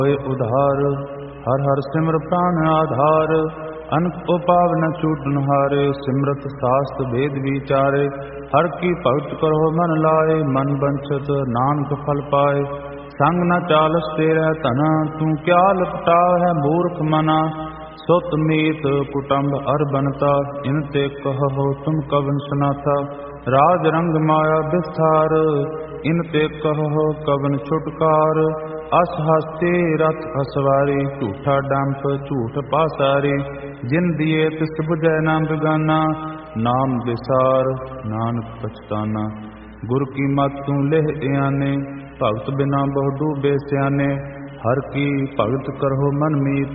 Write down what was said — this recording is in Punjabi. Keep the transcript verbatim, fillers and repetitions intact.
ਹੋਏ ਉਧਾਰ। ਹਰ ਹਰ ਸਿਮਰ ਪ੍ਰਾਨ ਆਧਾਰ। ਅਨਕ ਉਪਾਵ ਨ ਛੂਟਨ ਹਾਰੇ। ਸਿਮਰਤ ਸਾਸਤ ਵੇਦ ਵਿਚਾਰੇ। ਹਰ ਕੀ ਭਗਤ ਕਰੋ ਮਨ ਲਾਏ। ਮਨ ਬੰਚਤ ਨਾਨਕ ਫਲ ਪਾਏ। ਸੰਗ ਨ ਚਾਲਸ ਤੇਰੇ ਧਨਾ। ਤੂੰ ਕਿਆ ਲਪਟਾਵ ਹੈ ਮੂਰਖ ਮਨਾ। ਸੁਤ ਮੀਤ ਕੁਟੰਬ ਅਰ ਬਨਤਾ। ਇਨ ਤੇ ਕਹੋ ਤੁਮ ਕਵਨ ਸੁਨਾਤਾ। ਰਾਜ ਰੰਗ ਮਾਇਆ ਵਿਸਥਾਰ। ਇਨ ਤੇ ਕਹੋ ਕਵਨ ਛੁਟਕਾਰ। ਅਸ ਹਸਤੇ ਰਥ ਅਸਵਾਰੀ। ਝੂਠਾ ਡੰਪ ਝੂਠ ਪਾਸਾਰੀ। ਜਿਨ ਦੀਏ ਤਿਸ ਬੁਝੈ ਨਾ ਬਿਗਾਨਾ। ਨਾਮ ਵਿਸਾਰ ਨਾਨਕ ਪਛਤਾਨਾ। ਗੁਰ ਕੀ ਮਤ ਤੂੰ ਲਿਹ ਇਆਨੇ। ਭਗਤ ਬਿਨਾ ਬਹੁ ਡੂਬੇ ਸਿਆਨੇ। ਹਰ ਕੀ ਭਗਤ ਕਰਹੁ ਮਨ ਮੀਤ।